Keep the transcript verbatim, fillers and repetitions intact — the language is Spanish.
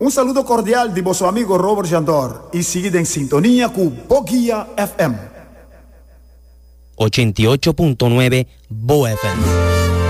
Un saludo cordial de vostro amigo Robert Jandor y seguid en sintonía con Boguía F M. ochenta y ocho punto nueve Bo F M.